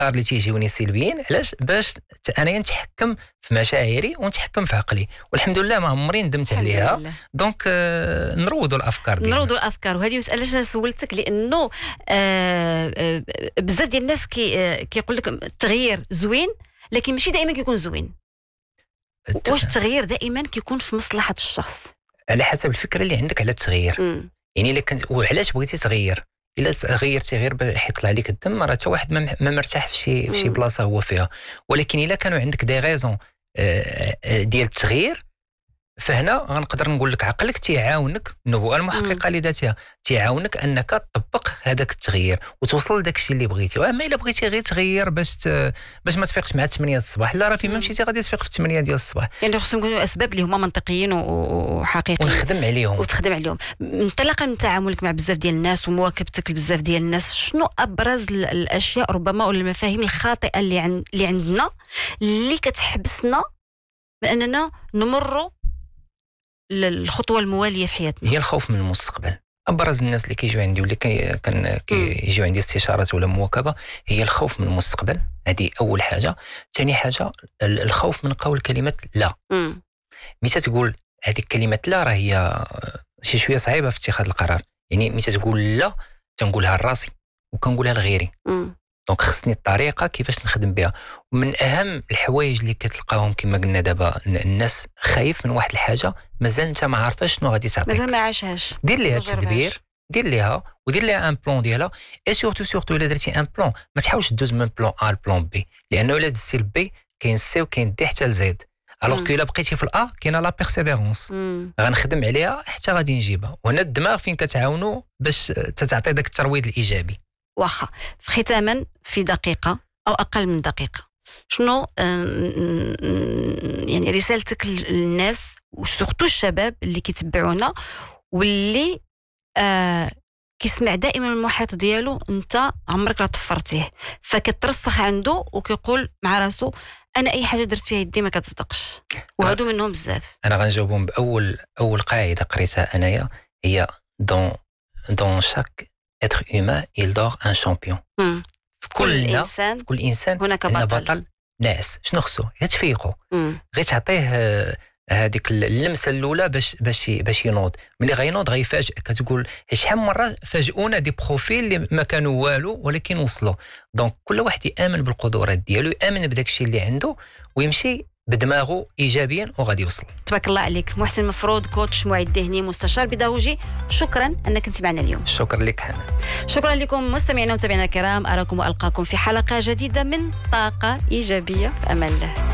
الافكار اللي تيجيوني سلبيين. علاش؟ باش انايا نتحكم في مشاعري ونتحكم في عقلي، والحمد لله ما عمري ندمت عليها. دونك نروضوا الافكار ديالنا، نروضوا الافكار. وهذه مساله انا سولتك لانه بزاف ديال الناس كيقول لك التغيير زوين، لكن ماشي دائما كيكون زوين. واش التغيير دائما كيكون في مصلحه الشخص؟ على حسب الفكره اللي عندك على التغيير. يعني الا كنت وعلاش بغيتي تغير. الا غيرتي غير باش يطلع عليك الدم، راه حتى واحد ما مرتاح في شي بلاصه هو فيها. ولكن الا كانوا عندك دي غيزون ديال التغيير، فهنا غنقدر نقول لك عقلك تيعاونك، النبوءه المحققه لذاتها تيعاونك انك تطبق هذاك التغيير وتوصل لذاك الشيء اللي بغيتي. اما الا بغيتي غير تغير باش ما تفيقش مع 8 الصباح، لا راه فين ما مشيتي غادي تفيق في 8 ديال الصباح. يعني خصهم يكونوا اسباب اللي هما منطقيين وحقيقيين ونخدم عليهم. انطلاقا من تعاملك مع بزاف ديال الناس ومواكبتك لبزاف ديال الناس، شنو ابرز الاشياء ربما ولا المفاهيم الخاطئه اللي عندنا اللي كتحبسنا من اننا نمروا الخطوه المواليه في حياتنا؟ هي الخوف من المستقبل. ابرز الناس اللي كيجيو عندي ولا كيجيو عندي استشارات ولا مواكبه هي الخوف من المستقبل. هذه اول حاجه. ثاني حاجه الخوف من قول كلمه لا. متى تقول هذه كلمه لا راه هي شي شويه صعيبه في اتخاذ القرار. يعني متى تقول لا تنقولها لراسي وكنقولها لغيري. دونك خصني الطريقه كيفاش نخدم بها. ومن اهم الحوايج اللي كتلقاهم كما قلنا دابا الناس خايف من واحد الحاجه مازال انت ما عارفاش شنو غادي تعطيك، مازال ما عاشهاش. دير ليها التدبير، دير ليها ودير ليها ان بلان ديالها. اي سورتو الا درتي ان بلان ما تحاولش تدوز من بلان ا لبلان بي، لانه الا دزتي لبي كاين سي وكاين دي حتى لزيد. الوغ كو الا بقيتي في الا كاينه لا بيرسيفيرونس، غنخدم عليها حتى غادي نجيبها. وهنا الدماغ فين كتعاونوا باش تعطي داك الترويض الايجابي. واخا ختاما في دقيقه او اقل من دقيقه، شنو يعني رسالتك للناس وسورتو الشباب اللي كيتبعونا واللي كيسمع دائما المحيط ديالو انت عمرك لا طفرتيه، فكترسخ عنده وكيقول مع راسو انا اي حاجه درت فيها يدي ما كتصدقش، وهادو منهم بزاف. انا غنجاوبهم باول قاعده قريتها انايا، هي دون شاك être humain il dort un champion. في كل انسان هناك بطل ناعس. شنو خصو؟ يتفيقوا، غير تعطيه هذيك اللمسه الاولى باش ينوض. ملي غينوض غيفاجئك، كتقول شحال من مره فاجئونا دي بروفيل اللي ما كانوا والو ولكن وصلوا. دونك كل واحد يامن بالقدرات ديالو، يامن بداك الشيء اللي عنده ويمشي بدماغه ايجابيا وغادي يوصل. تبارك الله عليك. محسن مفروض، كوتش معد ذهني، مستشار بداوجي، شكرا انك كنت معنا اليوم. شكرا لك حنا. شكرا لكم مستمعينا ومتابعينا الكرام. اراكم والقاكم في حلقه جديده من طاقه ايجابيه. في امان الله.